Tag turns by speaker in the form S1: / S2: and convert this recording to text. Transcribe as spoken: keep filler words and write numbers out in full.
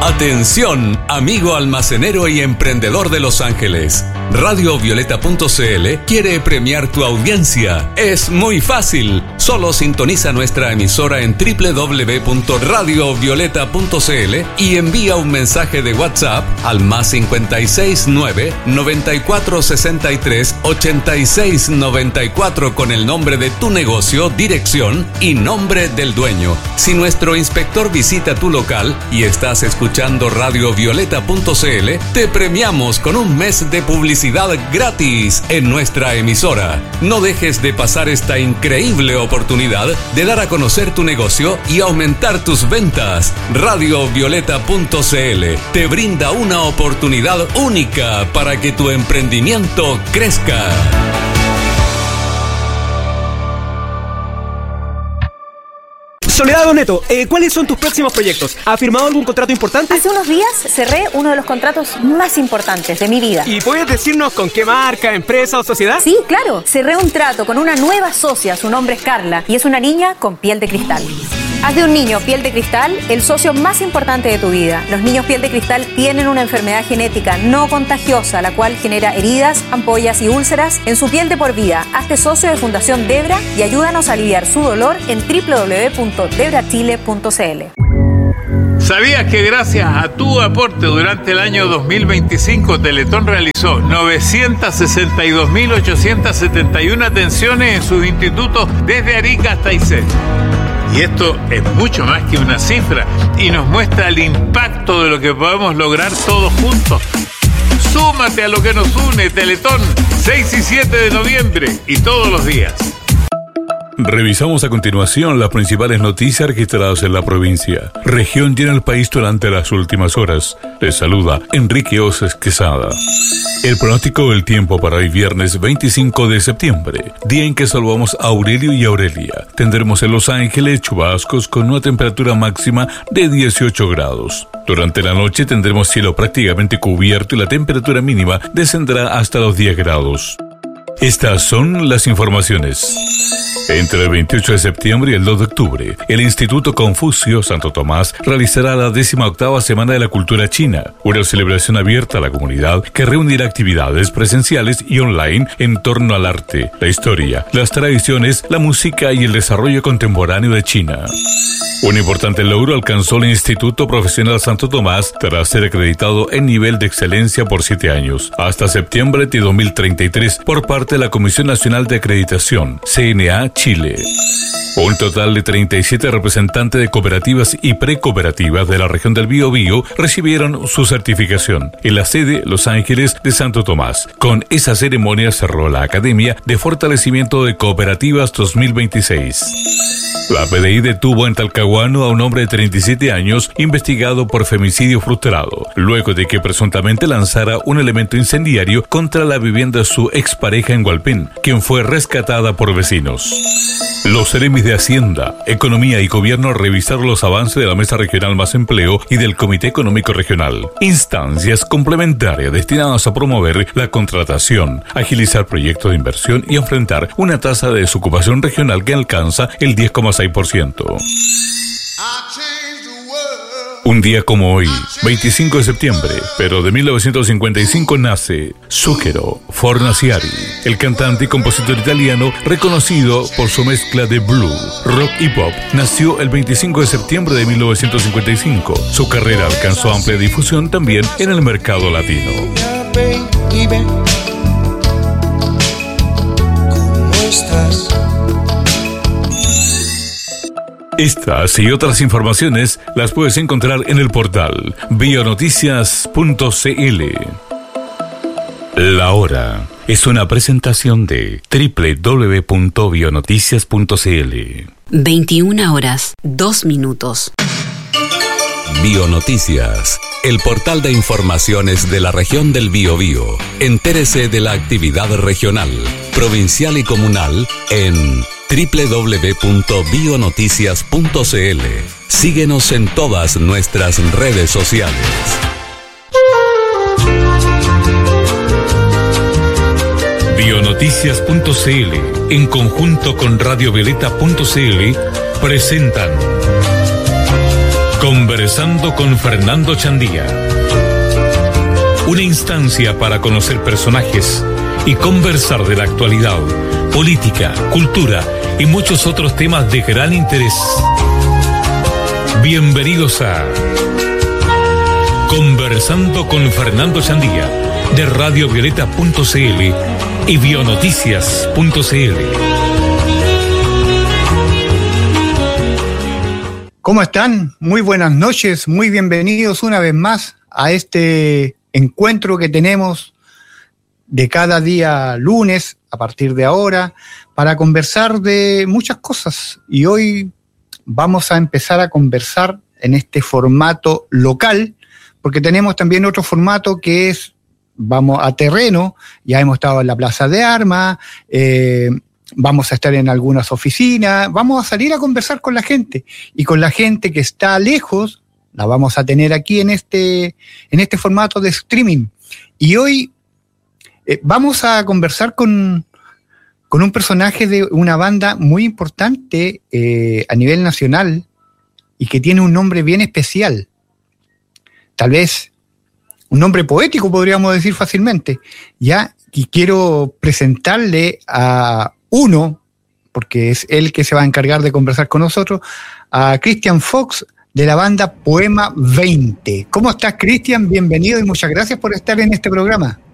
S1: Atención, amigo almacenero y emprendedor de Los Ángeles. Radio Violeta punto c l quiere premiar tu audiencia. Es muy fácil. Solo sintoniza nuestra emisora en doble u doble u doble u punto radio violeta punto c l y envía un mensaje de WhatsApp al más cinco seis nueve, noventa y cuatro sesenta y tres, ochenta y seis noventa y cuatro con el nombre de tu negocio, dirección y nombre del dueño. Si nuestro inspector visita tu local y estás escuchando Radio Violeta punto c l, te premiamos con un mes de publicidad gratis en nuestra emisora. No dejes de pasar esta increíble oportunidad de dar a conocer tu negocio y aumentar tus ventas. Radio Violeta punto c l te brinda una oportunidad única para que tu emprendimiento crezca.
S2: Soledad Doneto, eh, ¿cuáles son tus próximos proyectos? ¿Has firmado algún contrato importante?
S3: Hace unos días cerré uno de los contratos más importantes de mi vida.
S2: ¿Y puedes decirnos con qué marca, empresa o sociedad?
S3: Sí, claro. Cerré un trato con una nueva socia, su nombre es Carla, y es una niña con piel de cristal. Haz de un niño piel de cristal el socio más importante de tu vida. Los niños piel de cristal tienen una enfermedad genética no contagiosa, la cual genera heridas, ampollas y úlceras en su piel de por vida. Hazte socio de Fundación Debra y ayúdanos a aliviar su dolor en doble u doble u doble u punto debra chile punto c l.
S4: ¿Sabías que gracias a tu aporte durante el año dos mil veinticinco Teletón realizó novecientas sesenta y dos mil ochocientas setenta y una atenciones en sus institutos desde Arica hasta Aysén? Y esto es mucho más que una cifra y nos muestra el impacto de lo que podemos lograr todos juntos. Súmate a lo que nos une, Teletón, seis y siete de noviembre y todos los días.
S5: Revisamos a continuación las principales noticias registradas en la provincia, región y en el país durante las últimas horas. Les saluda Enrique Oces Quesada. El pronóstico del tiempo para hoy viernes veinticinco de septiembre, día en que saludamos a Aurelio y Aurelia. Tendremos en Los Ángeles chubascos con una temperatura máxima de dieciocho grados. Durante la noche tendremos cielo prácticamente cubierto y la temperatura mínima descenderá hasta los diez grados. Estas son las informaciones. Entre el veintiocho de septiembre y el dos de octubre, el Instituto Confucio Santo Tomás realizará la décima octava Semana de la Cultura China, una celebración abierta a la comunidad que reunirá actividades presenciales y online en torno al arte, la historia, las tradiciones, la música y el desarrollo contemporáneo de China. Un importante logro alcanzó el Instituto Profesional Santo Tomás tras ser acreditado en nivel de excelencia por siete años, hasta septiembre de dos mil treinta y tres, por parte de la Comisión Nacional de Acreditación, C N A Chile. Un total de treinta y siete representantes de cooperativas y precooperativas de la región del Biobío recibieron su certificación en la sede Los Ángeles de Santo Tomás. Con esa ceremonia cerró la Academia de Fortalecimiento de Cooperativas dos mil veintiséis. La P D I detuvo en Talcahuano a un hombre de treinta y siete años investigado por femicidio frustrado, luego de que presuntamente lanzara un elemento incendiario contra la vivienda de su expareja en Hualpén, quien fue rescatada por vecinos. Los seremis de Hacienda, Economía y Gobierno revisaron los avances de la Mesa Regional Más Empleo y del Comité Económico Regional, instancias complementarias destinadas a promover la contratación, agilizar proyectos de inversión y enfrentar una tasa de desocupación regional que alcanza el diez coma seis por ciento. Un día como hoy, veinticinco de septiembre, pero de mil novecientos cincuenta y cinco, nace Zucchero Fornaciari, el cantante y compositor italiano reconocido por su mezcla de blues, rock y pop. Nació el veinticinco de septiembre de mil novecientos cincuenta y cinco. Su carrera alcanzó amplia difusión también en el mercado latino.
S6: ¿Cómo estás?
S5: Estas y otras informaciones las puedes encontrar en el portal bionoticias punto c l. La hora es una presentación de doble u doble u doble u punto bionoticias punto c l.
S7: veintiuna horas, dos minutos.
S1: Bionoticias, el portal de informaciones de la región del Biobío. Entérese de la actividad regional, provincial y comunal en doble u doble u doble u punto bionoticias punto c l. Síguenos en todas nuestras redes sociales.
S5: Bionoticias punto c l, en conjunto con Radio Violeta punto c l, presentan Conversando con Fernando Chandía. Una instancia para conocer personajes y conversar de la actualidad, política, cultura y muchos otros temas de gran interés. Bienvenidos a Conversando con Fernando Chandía de radio violeta punto c l y bionoticias punto c l.
S8: ¿Cómo están? Muy buenas noches, muy bienvenidos una vez más a este encuentro que tenemos de cada día lunes a partir de ahora para conversar de muchas cosas. Y hoy vamos a empezar a conversar en este formato local, porque tenemos también otro formato que es, vamos a terreno, ya hemos estado en la Plaza de Armas, eh, vamos a estar en algunas oficinas, vamos a salir a conversar con la gente, y con la gente que está lejos, la vamos a tener aquí en este, en este formato de streaming. Y hoy eh, vamos a conversar con, con un personaje de una banda muy importante eh, a nivel nacional y que tiene un nombre bien especial, tal vez un nombre poético podríamos decir fácilmente, ¿ya? Y quiero presentarle a uno, porque es él que se va a encargar de conversar con nosotros, a Cristian Fox de la banda Poema veinte. ¿Cómo estás, Cristian? Bienvenido y muchas gracias por estar en este programa.